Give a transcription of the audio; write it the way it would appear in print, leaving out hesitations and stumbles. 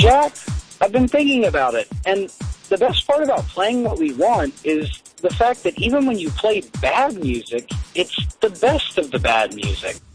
Jack, I've been thinking about it, and the best part about playing what we want is the fact that even when you play bad music, it's the best of the bad music.